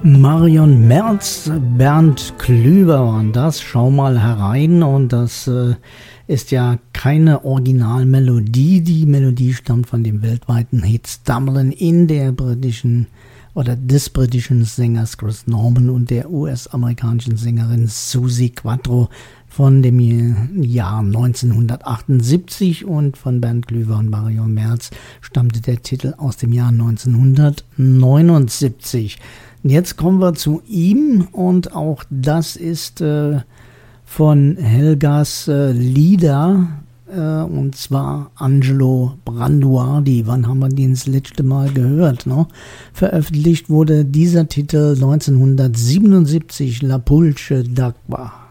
Marion Merz, Bernd Klüver waren das. Schau mal herein, und das ist ja keine Originalmelodie. Die Melodie stammt von dem weltweiten Hit Stumbling in der britischen oder des britischen Sängers Chris Norman und der US-amerikanischen Sängerin Suzi Quatro von dem Jahr 1978, und von Bernd Klüver und Marion Merz stammte der Titel aus dem Jahr 1979. Jetzt kommen wir zu ihm, und auch das ist von Helgas Lieder, und zwar Angelo Branduardi. Wann haben wir den das letzte Mal gehört? Ne? Veröffentlicht wurde dieser Titel 1977, La Pulce d'Acqua.